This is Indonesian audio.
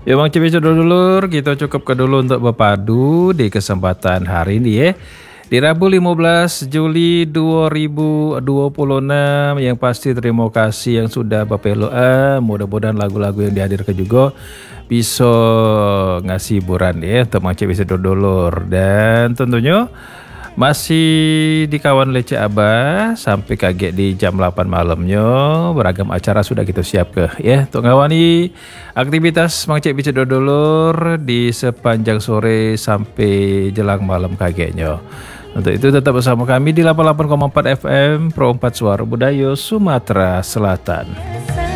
Ya Bang Cipi dulur, kita cukup ke dulu untuk berpadu di kesempatan hari ini ya. Di Rabu 15 Juli 2026 yang pasti terima kasih yang sudah berpeluang. Mudah-mudahan lagu-lagu yang dihadirkan juga bisa ngasih hiburan ya untuk Bang Cipi dulur. Dan tentunya masih di kawan Lece Abah sampai kaget di jam 8 malamnya. Beragam acara sudah kita siap ke ya untuk ngawani aktivitas Mang Cek Bice Dodolur di sepanjang sore sampai jelang malam kagetnya. Untuk itu tetap bersama kami di 88,4 FM Pro 4 Suara Budaya Sumatera Selatan.